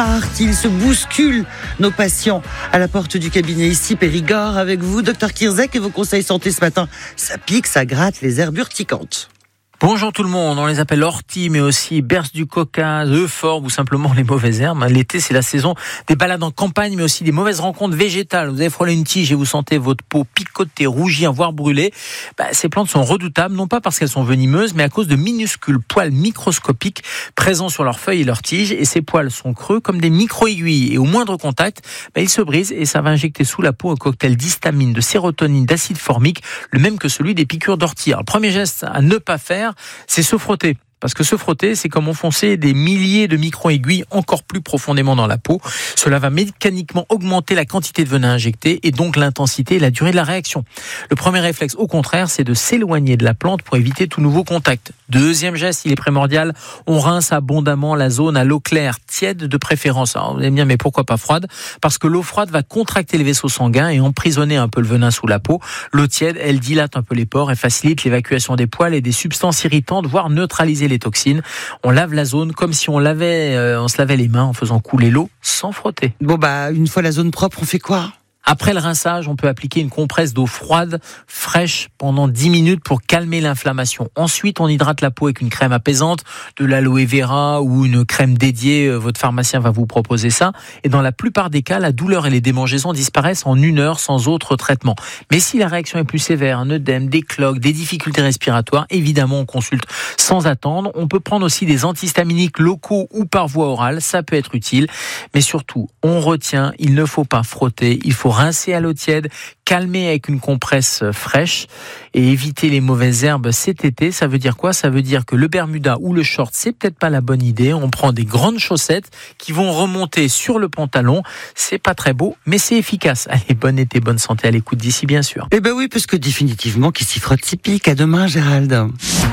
partent, ils se bousculent, nos patients, à la porte du cabinet ici, Périgord, avec vous, Dr Kirzek, et vos conseils santé ce matin. Ça pique, ça gratte, les herbes urticantes. Bonjour tout le monde, on les appelle orties, mais aussi berce du Caucase, euphorbes ou simplement les mauvaises herbes. L'été, c'est la saison des balades en campagne, mais aussi des mauvaises rencontres végétales. Vous avez frôlé une tige et vous sentez votre peau picoter, rougir, voire brûler. Ces plantes sont redoutables, non pas parce qu'elles sont venimeuses, mais à cause de minuscules poils microscopiques présents sur leurs feuilles et leurs tiges. Et ces poils sont creux comme des micro-aiguilles. Et au moindre contact, ils se brisent et ça va injecter sous la peau un cocktail d'histamine, de sérotonine, d'acide formique, le même que celui des piqûres d'ortie. Alors, premier geste à ne pas faire, c'est se frotter. Parce que se frotter, c'est comme enfoncer des milliers de micro-aiguilles encore plus profondément dans la peau. Cela va mécaniquement augmenter la quantité de venin injecté et donc l'intensité et la durée de la réaction. Le premier réflexe, au contraire, c'est de s'éloigner de la plante pour éviter tout nouveau contact. Deuxième geste, il est primordial, on rince abondamment la zone à l'eau claire, tiède de préférence. Alors, vous allez me dire, mais pourquoi pas froide ? Parce que l'eau froide va contracter les vaisseaux sanguins et emprisonner un peu le venin sous la peau. L'eau tiède, elle dilate un peu les pores et facilite l'évacuation des poils et des substances irritantes, voire neutraliser les toxines. On lave la zone comme si on se lavait les mains en faisant couler l'eau sans frotter. Bon une fois la zone propre, on fait quoi ? Après le rinçage, on peut appliquer une compresse d'eau froide, fraîche, pendant 10 minutes pour calmer l'inflammation. Ensuite, on hydrate la peau avec une crème apaisante, de l'aloe vera ou une crème dédiée. Votre pharmacien va vous proposer ça. Et dans la plupart des cas, la douleur et les démangeaisons disparaissent en 1 heure sans autre traitement. Mais si la réaction est plus sévère, un œdème, des cloques, des difficultés respiratoires, évidemment, on consulte sans attendre. On peut prendre aussi des antihistaminiques locaux ou par voie orale. Ça peut être utile. Mais surtout, on retient, il ne faut pas frotter, il faut rincer à l'eau tiède, calmer avec une compresse fraîche et éviter les mauvaises herbes cet été. Ça veut dire quoi ? Ça veut dire que le bermuda ou le short, c'est peut-être pas la bonne idée. On prend des grandes chaussettes qui vont remonter sur le pantalon. C'est pas très beau, mais c'est efficace. Allez, bon été, bonne santé à l'écoute d'ici, bien sûr. Eh oui, parce que définitivement, qui s'y frotte s'y pique. À demain, Gérald.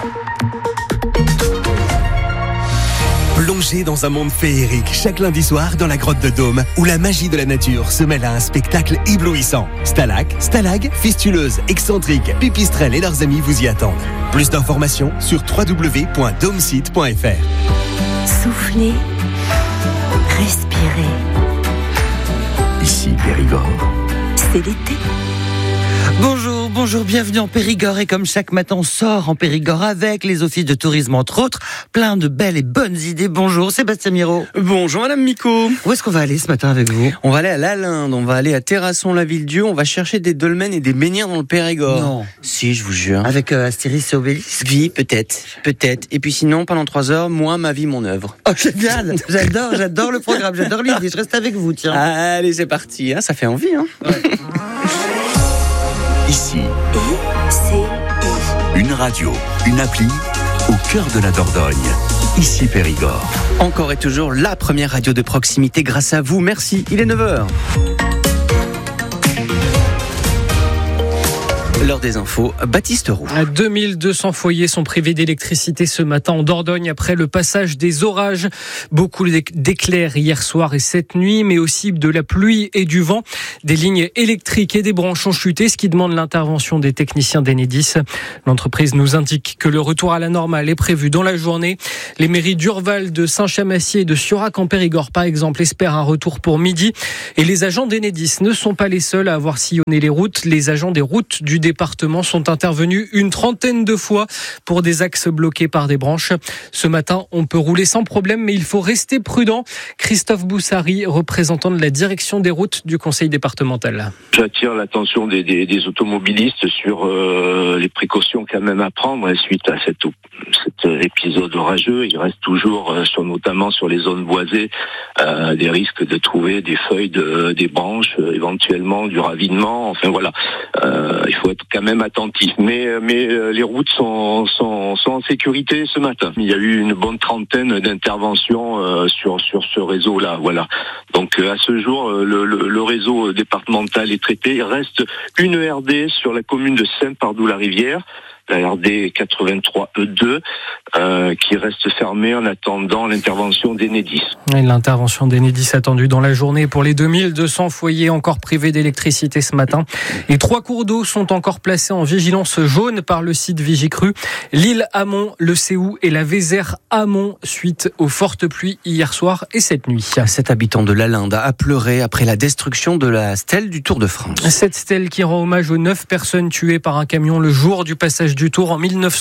Plongez dans un monde féerique chaque lundi soir dans la grotte de Dôme, où la magie de la nature se mêle à un spectacle éblouissant. Stalac, stalag, fistuleuses, excentriques, pipistrelles et leurs amis vous y attendent. Plus d'informations sur www.domesite.fr. Soufflez, respirez. Ici Périgord. C'est l'été. Bonjour, bienvenue en Périgord, et comme chaque matin on sort en Périgord avec les offices de tourisme entre autres, plein de belles et bonnes idées. Bonjour Sébastien Miro. Bonjour Madame Miko. Où est-ce qu'on va aller ce matin avec vous ? On va aller à Lalinde, on va aller à Terrasson-la-Ville-Dieu, on va chercher des dolmens et des menhirs dans le Périgord. Non. Si, je vous jure. Avec Astérix et Obélix ? Oui, peut-être. Et puis sinon, pendant 3 heures, moi, ma vie, mon œuvre. Oh génial, j'adore le programme, j'adore l'idée, je reste avec vous, tiens. Allez, c'est parti, ça fait envie. Ouais. Ici, ICI. une radio, une appli, au cœur de la Dordogne. Ici Périgord. Encore et toujours la première radio de proximité grâce à vous. Merci, il est 9h. L'heure des infos, Baptiste Roux. 2200 foyers sont privés d'électricité ce matin en Dordogne après le passage des orages. Beaucoup d'éclairs hier soir et cette nuit, mais aussi de la pluie et du vent. Des lignes électriques et des branches ont chuté, ce qui demande l'intervention des techniciens d'Enedis. L'entreprise nous indique que le retour à la normale est prévu dans la journée. Les mairies d'Urval, de Saint-Chamassier et de Siorac en Périgord, par exemple, espèrent un retour pour midi. Et les agents d'Enedis ne sont pas les seuls à avoir sillonné les routes. Les agents des routes du département sont intervenus une 30aine de fois pour des axes bloqués par des branches. Ce matin, on peut rouler sans problème, mais il faut rester prudent. Christophe Boussari, représentant de la direction des routes du conseil départemental. J'attire l'attention des automobilistes sur les précautions quand même à prendre suite à cet épisode orageux. Il reste toujours, notamment sur les zones boisées, des risques de trouver des feuilles, des branches, éventuellement du ravinement. Enfin voilà, il faut être quand même attentif. Mais les routes sont en sécurité ce matin. Il y a eu une bonne 30aine d'interventions sur ce réseau-là. Voilà. Donc à ce jour, le réseau départemental est traité. Il reste une RD sur la commune de Saint-Pardoux-la-Rivière. la RD 83E2, qui reste fermée en attendant l'intervention d'Enedis. Et l'intervention d'Enedis attendue dans la journée pour les 2200 foyers encore privés d'électricité ce matin. Et 3 cours d'eau sont encore placés en vigilance jaune par le site Vigicru. L'île Amont, le Séou et la Vézère Amont suite aux fortes pluies hier soir et cette nuit. Cet habitant de Lalande a pleuré après la destruction de la stèle du Tour de France. Cette stèle qui rend hommage aux 9 personnes tuées par un camion le jour du passage du Tour en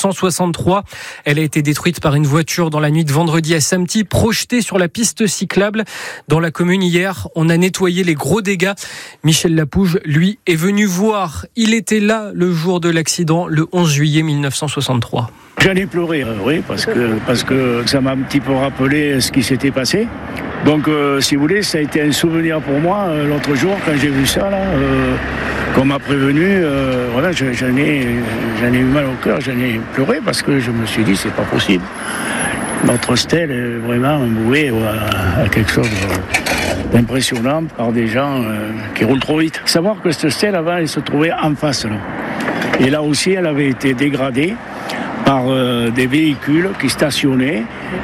1963. Elle a été détruite par une voiture dans la nuit de vendredi à samedi, projetée sur la piste cyclable. Dans la commune hier, on a nettoyé les gros dégâts. Michel Lapouge, lui, est venu voir. Il était là le jour de l'accident, le 11 juillet 1963. J'en ai pleuré, oui, parce que ça m'a un petit peu rappelé ce qui s'était passé. Donc, si vous voulez, ça a été un souvenir pour moi l'autre jour quand j'ai vu ça, là, qu'on m'a prévenu. Voilà, j'en ai eu mal au cœur, j'en ai pleuré parce que je me suis dit, c'est pas possible. Notre stèle est vraiment vouée à quelque chose d'impressionnant par des gens qui roulent trop vite. Savoir que cette stèle, avant, elle se trouvait en face, là. Et là aussi, elle avait été dégradée par des véhicules qui stationnaient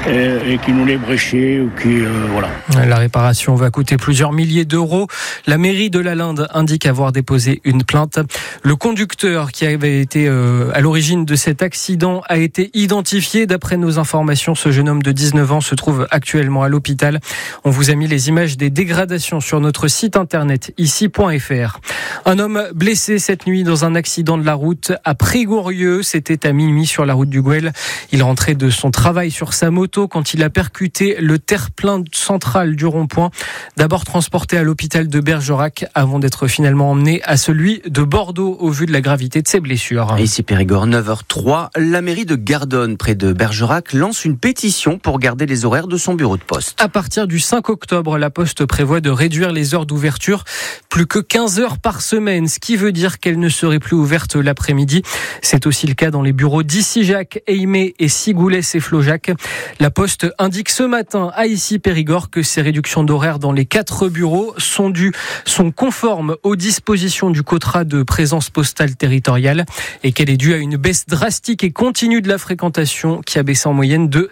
et qui nous les bréchaient ou qui voilà. La réparation va coûter plusieurs milliers d'euros. La mairie de Lalande indique avoir déposé une plainte. Le conducteur qui avait été à l'origine de cet accident a été identifié. D'après nos informations, ce jeune homme de 19 ans se trouve actuellement à l'hôpital. On vous a mis les images des dégradations sur notre site internet ici.fr. Un homme blessé cette nuit dans un accident de la route à Prégourieux. C'était à minuit sur la route du Gouel. Il rentrait de son travail sur sa moto quand il a percuté le terre-plein central du rond-point. D'abord transporté à l'hôpital de Bergerac avant d'être finalement emmené à celui de Bordeaux au vu de la gravité de ses blessures. Et ici Périgord, 9h03, la mairie de Gardonne, près de Bergerac, lance une pétition pour garder les horaires de son bureau de poste. À partir du 5 octobre, la Poste prévoit de réduire les heures d'ouverture plus que 15 heures par semaine, ce qui veut dire qu'elle ne serait plus ouverte l'après-midi. C'est aussi le cas dans les bureaux d'Issy-Jacques, Aimé et Sigoulès et Flojac. La Poste indique ce matin à Issy-Périgord que ces réductions d'horaires dans les 4 bureaux sont conformes aux dispositions du contrat de présence postale territoriale et qu'elle est due à une baisse drastique et continue de la fréquentation qui a baissé en moyenne de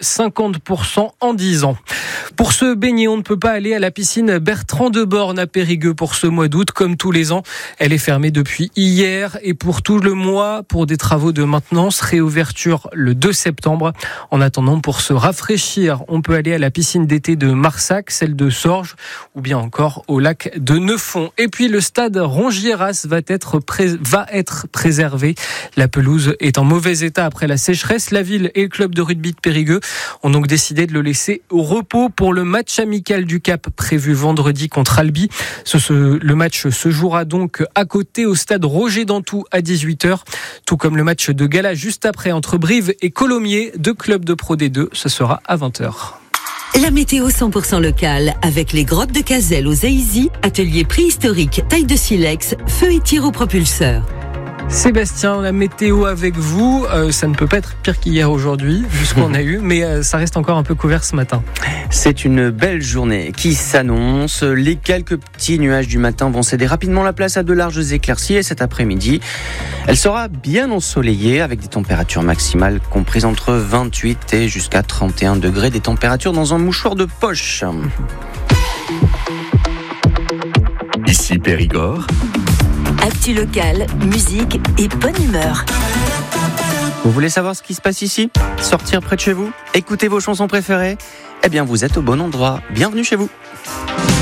50% en 10 ans. Pour se baigner, on ne peut pas aller à la piscine Bertrand de Born à Périgueux pour ce mois d'août, comme tous les ans. Elle est fermée depuis hier et pour tout le mois pour des travaux de maintenance. Réouverture le 2 septembre. En attendant, pour se rafraîchir, on peut aller à la piscine d'été de Marsac, celle de Sorges ou bien encore au lac de Neufond. Et puis le stade Rongieras va être préservé. La pelouse est en mauvais état après la sécheresse. La ville et le club de rugby de Périgueux ont donc décidé de le laisser au repos pour le match amical du Cap prévu vendredi contre Albi. Le match se jouera donc à côté au stade Roger Dantou à 18h, tout comme le match de gala juste après entre Brive et Colomiers, 2 clubs de Pro D2, ce sera à 20h. La météo 100% locale avec les grottes de Cazelles aux Aïsy, atelier préhistorique, taille de silex, feu et tir au propulseur. Sébastien, la météo avec vous, ça ne peut pas être pire qu'hier aujourd'hui, vu ce qu'on a eu, mais ça reste encore un peu couvert ce matin. C'est une belle journée qui s'annonce. Les quelques petits nuages du matin vont céder rapidement la place à de larges éclaircies et cet après-midi, elle sera bien ensoleillée avec des températures maximales comprises entre 28 et jusqu'à 31 degrés, des températures dans un mouchoir de poche. Ici Périgord. Actu locale, musique et bonne humeur. Vous voulez savoir ce qui se passe ici ? Sortir près de chez vous ? Écouter vos chansons préférées ? Eh bien, vous êtes au bon endroit. Bienvenue chez vous.